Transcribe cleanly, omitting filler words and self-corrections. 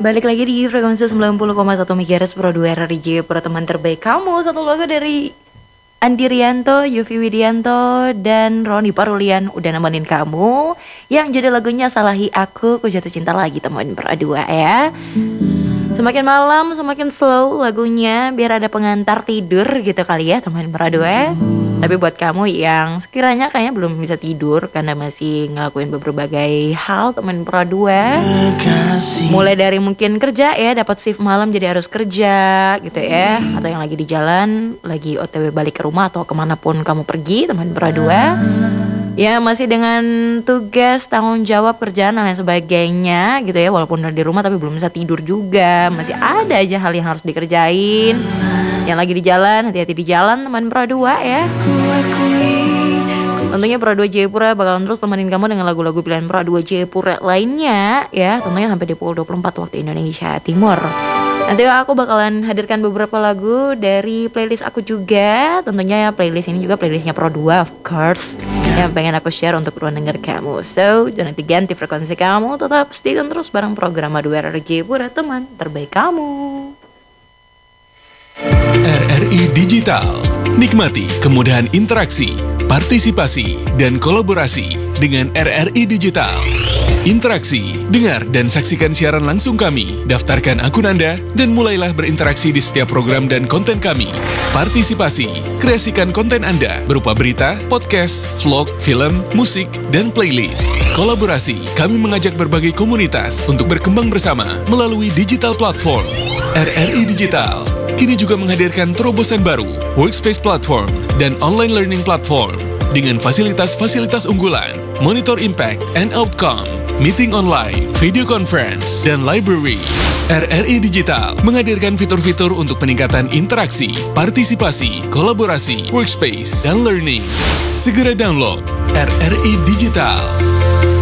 Balik lagi di frekuensi 90,1 MHz Pro 2 RRJ Pro, teman terbaik kamu. Satu lagu dari Andi Rianto, Yofi Widianto, dan Roni Parulian udah nemenin kamu. Yang jadi lagunya Salahi Aku, Ku Jatuh Cinta Lagi, teman berdua ya. Semakin malam semakin slow lagunya, biar ada pengantar tidur gitu kali ya teman berdua. Tapi buat kamu yang sekiranya kayaknya belum bisa tidur karena masih ngelakuin berbagai hal teman berdua, mulai dari mungkin kerja ya, dapat shift malam jadi harus kerja gitu ya, atau yang lagi di jalan, lagi OTW balik ke rumah atau kemanapun kamu pergi teman berdua, ya masih dengan tugas, tanggung jawab, kerjaan dan lain sebagainya gitu ya. Walaupun udah di rumah tapi belum bisa tidur juga, masih ada aja hal yang harus dikerjain. Yang lagi di jalan, hati-hati di jalan teman Pro 2 ya. Tentunya Pro 2 Jayapura bakalan terus temenin kamu dengan lagu-lagu pilihan Pro 2 Jayapura lainnya ya. Tentunya sampai di pukul 24 waktu Indonesia Timur. Nanti aku bakalan hadirkan beberapa lagu dari playlist aku juga. Tentunya ya playlist ini juga playlistnya Pro 2 of course, yang pengen aku share untuk ruang denger kamu. So jangan diganti frekuensi kamu, tetap stay tune terus bareng program Madura Jayapura, teman terbaik kamu. RRI Digital. Nikmati kemudahan interaksi, partisipasi, dan kolaborasi dengan RRI Digital. Interaksi, dengar dan saksikan siaran langsung kami, daftarkan akun Anda, dan mulailah berinteraksi di setiap program dan konten kami. Partisipasi, kreasikan konten Anda berupa berita, podcast, vlog, film, musik, dan playlist. Kolaborasi, kami mengajak berbagai komunitas untuk berkembang bersama melalui digital platform. RRI Digital kini juga menghadirkan terobosan baru, workspace platform, dan online learning platform dengan fasilitas-fasilitas unggulan, monitor impact and outcome, meeting online, video conference, dan library. RRI Digital menghadirkan fitur-fitur untuk peningkatan interaksi, partisipasi, kolaborasi, workspace, dan learning. Segera download RRI Digital.